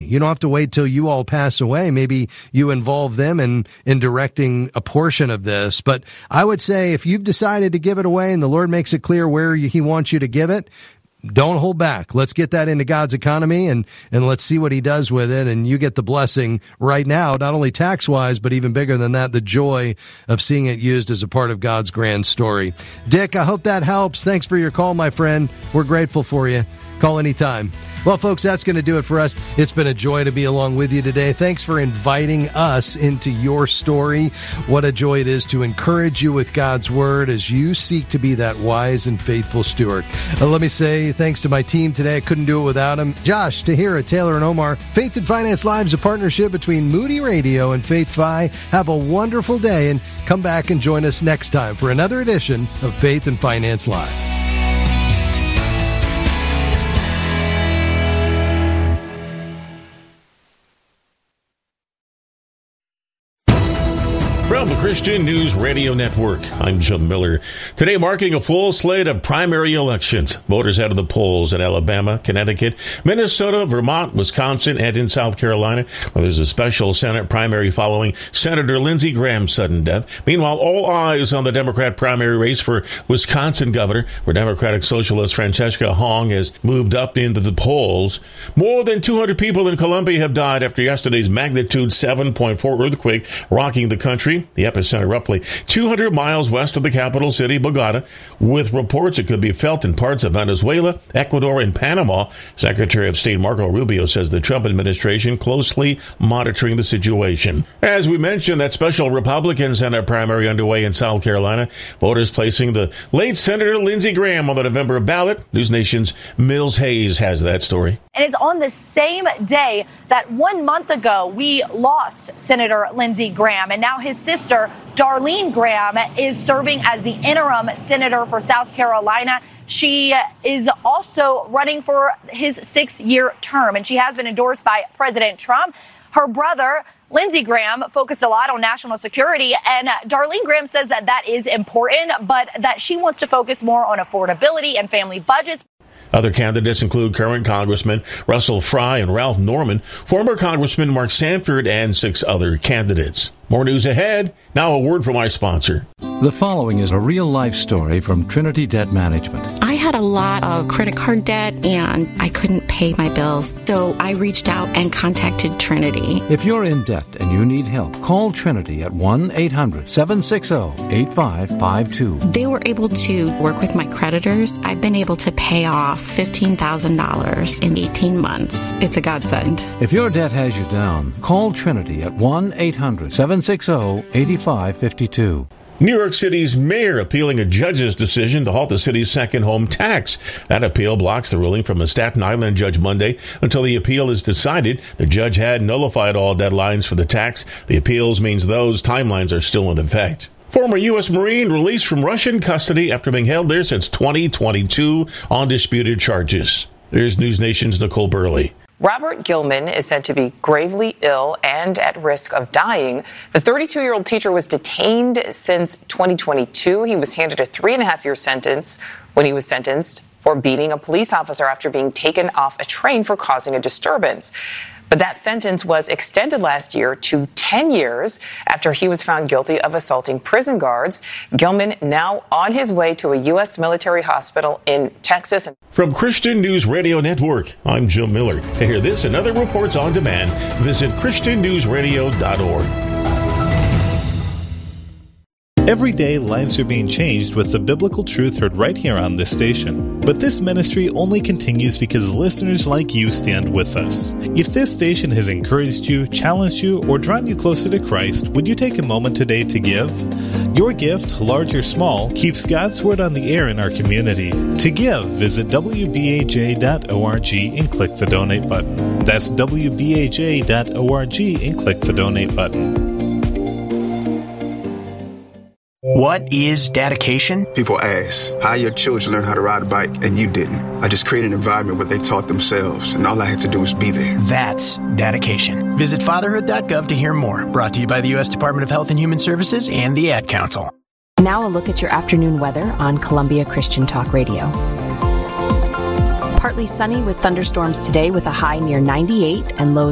You don't have to wait till you all pass away. Maybe you involve them in directing a portion of this. But I would say if you've decided to give it away and the Lord makes it clear where he wants you to give it, don't hold back. Let's get that into God's economy and let's see what he does with it. And you get the blessing right now, not only tax-wise, but even bigger than that, the joy of seeing it used as a part of God's grand story. Dick, I hope that helps. Thanks for your call, my friend. We're grateful for you. Call anytime. Well, folks, that's going to do it for us. It's been a joy to be along with you today. Thanks for inviting us into your story. What a joy it is to encourage you with God's Word as you seek to be that wise and faithful steward. Let me say thanks to my team today. I couldn't do it without them. Josh, Tahira, Taylor, and Omar. Faith and Finance Live is a partnership between Moody Radio and Faith Fi. Have a wonderful day and come back and join us next time for another edition of Faith and Finance Live. From the Christian News Radio Network, I'm Jim Miller. Today marking a full slate of primary elections. Voters head to the polls in Alabama, Connecticut, Minnesota, Vermont, Wisconsin, and in South Carolina, where there's a special Senate primary following Senator Lindsey Graham's sudden death. Meanwhile, all eyes on the Democrat primary race for Wisconsin governor, where Democratic Socialist Francesca Hong has moved up into the polls. More than 200 people in Colombia have died after yesterday's magnitude 7.4 earthquake rocking the country. The epicenter roughly 200 miles west of the capital city, Bogota, with reports it could be felt in parts of Venezuela, Ecuador, and Panama. Secretary of State Marco Rubio says the Trump administration closely monitoring the situation. As we mentioned, that special Republican Senate primary underway in South Carolina. Voters placing the late Senator Lindsey Graham on the November ballot. News Nation's Mills Hayes has that story. And it's on the same day that 1 month ago we lost Senator Lindsey Graham, and now his sister, Darlene Graham, is serving as the interim senator for South Carolina. She is also running for his 6-year term, and she has been endorsed by President Trump. Her brother, Lindsey Graham, focused a lot on national security, and Darlene Graham says that that is important, but that she wants to focus more on affordability and family budgets. Other candidates include current Congressman Russell Fry and Ralph Norman, former Congressman Mark Sanford, and 6 other candidates. More news ahead. Now a word from our sponsor. The following is a real-life story from Trinity Debt Management. I had a lot of credit card debt, and I couldn't pay my bills, so I reached out and contacted Trinity. If you're in debt and you need help, call Trinity at 1-800-760-8552. They were able to work with my creditors. I've been able to pay off $15,000 in 18 months. It's a godsend. If your debt has you down, call Trinity at 1-800-760-8552. New York City's mayor appealing a judge's decision to halt the city's second home tax. That appeal blocks the ruling from a Staten Island judge Monday until the appeal is decided. The judge had nullified all deadlines for the tax. The appeals means those timelines are still in effect. Former U.S. Marine released from Russian custody after being held there since 2022 on disputed charges. There's News Nation's Nicole Burley. Robert Gilman is said to be gravely ill and at risk of dying. The 32-year-old teacher was detained since 2022. He was handed a 3.5-year sentence when he was sentenced for beating a police officer after being taken off a train for causing a disturbance. But that sentence was extended last year to 10 years after he was found guilty of assaulting prison guards. Gilman now on his way to a U.S. military hospital in Texas. From Christian News Radio Network, I'm Jim Miller. To hear this and other reports on demand, visit ChristianNewsRadio.org. Every day, lives are being changed with the biblical truth heard right here on this station. But this ministry only continues because listeners like you stand with us. If this station has encouraged you, challenged you, or drawn you closer to Christ, would you take a moment today to give? Your gift, large or small, keeps God's Word on the air in our community. To give, visit WBAJ.org and click the donate button. That's WBAJ.org and click the donate button. What is dedication? People ask, how your children learn how to ride a bike and you didn't? I just created an environment where they taught themselves, and all I had to do was be there. That's dedication. Visit fatherhood.gov to hear more. Brought to you by the U.S. Department of Health and Human Services and the Ad Council. Now a look at your afternoon weather on Columbia Christian Talk Radio. Partly sunny with thunderstorms today with a high near 98 and lows